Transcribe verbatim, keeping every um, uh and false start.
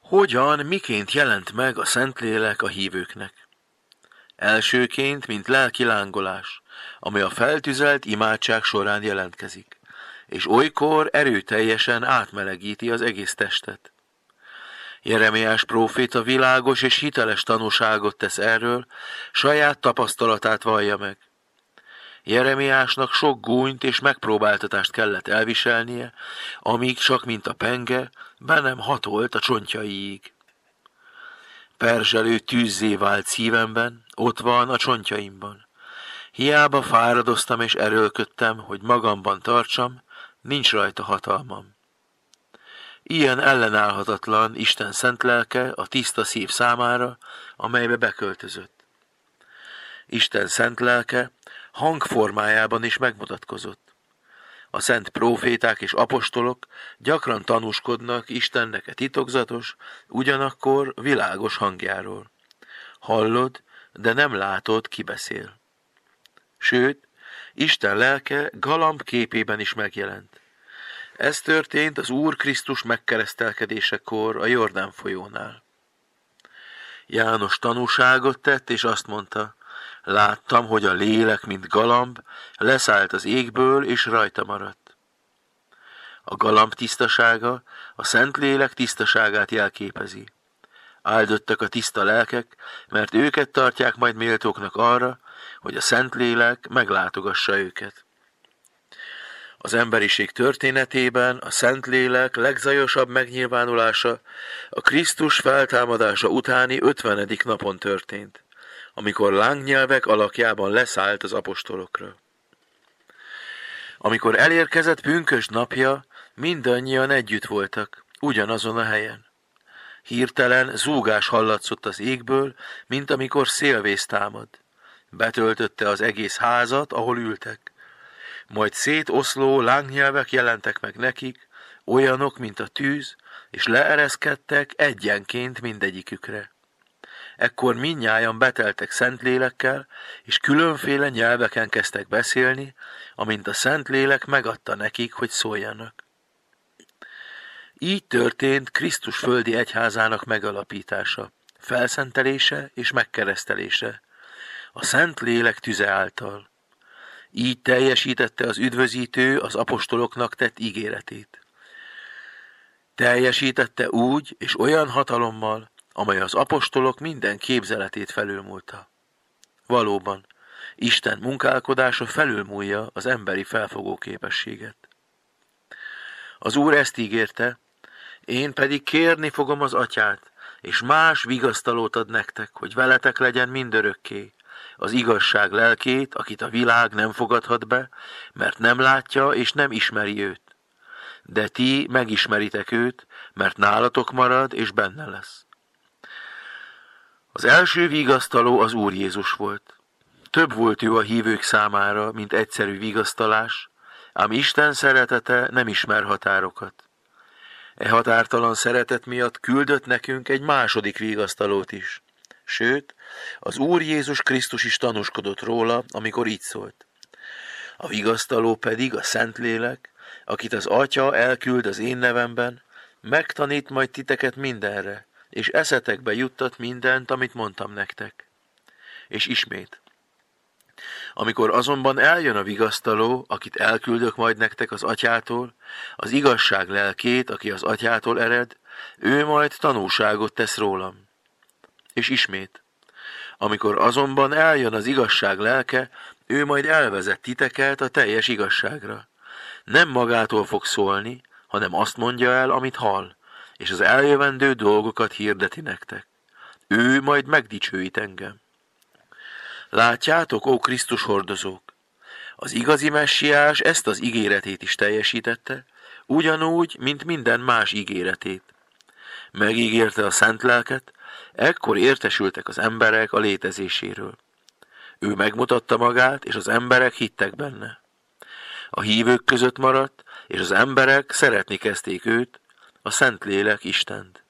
Hogyan, miként jelent meg a Szentlélek a hívőknek? Elsőként, mint lelki lángolás, ami a feltüzelt imádság során jelentkezik, és olykor erőteljesen átmelegíti az egész testet. Jeremiás próféta világos és hiteles tanúságot tesz erről, saját tapasztalatát vallja meg. Jeremiásnak sok gúnyt és megpróbáltatást kellett elviselnie, amíg csak mint a penge be nem hatolt a csontjaiig. Perzselő tűzzé vált szívemben, ott van a csontjaimban. Hiába fáradoztam és erőlködtem, hogy magamban tartsam, nincs rajta hatalmam. Ilyen ellenállhatatlan Isten szent lelke a tiszta szív számára, amelybe beköltözött. Isten szent lelke hangformájában is megmutatkozott. A szent próféták és apostolok gyakran tanúskodnak Istennek e titokzatos, ugyanakkor világos hangjáról. Hallod, de nem látod, ki beszél. Sőt, Isten lelke galamb képében is megjelent. Ez történt az Úr Krisztus megkeresztelkedésekor a Jordán folyónál. János tanúságot tett, és azt mondta, láttam, hogy a lélek, mint galamb, leszállt az égből, és rajta maradt. A galamb tisztasága a Szentlélek tisztaságát jelképezi. Áldottak a tiszta lelkek, mert őket tartják majd méltóknak arra, hogy a Szentlélek meglátogassa őket. Az emberiség történetében a Szentlélek legzajosabb megnyilvánulása a Krisztus feltámadása utáni ötvenedik napon történt, amikor lángnyelvek alakjában leszállt az apostolokra. Amikor elérkezett pünkösd napja, mindannyian együtt voltak, ugyanazon a helyen. Hirtelen zúgás hallatszott az égből, mint amikor szélvész támad. Betöltötte az egész házat, ahol ültek. Majd szétoszló lángnyelvek jelentek meg nekik, olyanok, mint a tűz, és leereszkedtek egyenként mindegyikükre. Ekkor mindnyájan beteltek Szentlélekkel, és különféle nyelveken kezdtek beszélni, amint a Szentlélek megadta nekik, hogy szóljanak. Így történt Krisztus földi egyházának megalapítása, felszentelése és megkeresztelése, a Szentlélek tüze által. Így teljesítette az üdvözítő az apostoloknak tett ígéretét. Teljesítette úgy és olyan hatalommal, amely az apostolok minden képzeletét felülmúlta. Valóban, Isten munkálkodása felülmúlja az emberi felfogó képességet. Az Úr ezt ígérte, én pedig kérni fogom az Atyát, és más vigasztalót ad nektek, hogy veletek legyen mindörökké, az igazság lelkét, akit a világ nem fogadhat be, mert nem látja és nem ismeri őt. De ti megismeritek őt, mert nálatok marad és benne lesz. Az első vigasztaló az Úr Jézus volt. Több volt ő a hívők számára, mint egyszerű vigasztalás, ám Isten szeretete nem ismer határokat. E határtalan szeretet miatt küldött nekünk egy második vigasztalót is. Sőt, az Úr Jézus Krisztus is tanúskodott róla, amikor így szólt. A vigasztaló pedig a Szentlélek, akit az Atya elküld az én nevemben, megtanít majd titeket mindenre, és eszetekbe juttat mindent, amit mondtam nektek. És ismét. Amikor azonban eljön a vigasztaló, akit elküldök majd nektek az Atyától, az igazság lelkét, aki az Atyától ered, ő majd tanúságot tesz rólam. És ismét. Amikor azonban eljön az igazság lelke, ő majd elvezet titeket a teljes igazságra. Nem magától fog szólni, hanem azt mondja el, amit hall, és az eljövendő dolgokat hirdeti nektek. Ő majd megdicsőít engem. Látjátok, ó Krisztus hordozók! Az igazi messiás ezt az ígéretét is teljesítette, ugyanúgy, mint minden más ígéretét. Megígérte a szent lelket, ekkor értesültek az emberek a létezéséről. Ő megmutatta magát, és az emberek hittek benne. A hívők között maradt, és az emberek szeretni kezdték őt, a Szentlélek Istent.